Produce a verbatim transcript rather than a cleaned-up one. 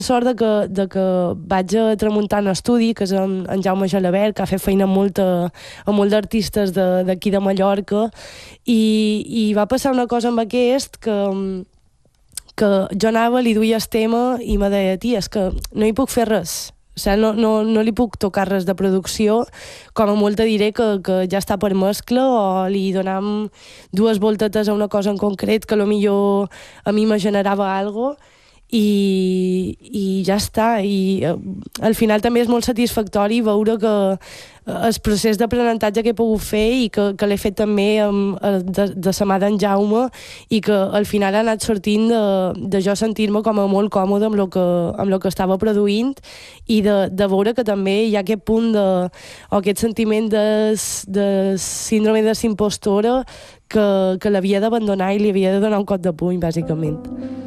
sort de que, de que vaig a Tramuntana Estudi, que és en, en Jaume Gelabert, que ha fet feina amb, molta, amb molt d'artistes d'aquí de, de Mallorca, i, i va passar una cosa amb aquest que, que jo anava, li duia el tema i me deia, tia, és que no hi puc fer res. O sigui, no, no, no li puc tocar res de producció, com a molt te diré que, que ja està per mescla, o li donam dues voltetes a una cosa en concret que potser a mi me generava alguna cosa, i, i ja està. I eh, al final també és molt satisfactori veure que el procés d'aprenentatge que he pogut fer i que, que l'he fet també amb, de, de sa mà d'en Jaume, i que al final ha anat sortint de, de jo sentir-me com a molt còmode amb el que, amb lo que estava produint, i de, de veure que també hi ha aquest punt de, o aquest sentiment de, de síndrome de l'impostora que, que l'havia d'abandonar i li havia de donar un cop de puny, bàsicament.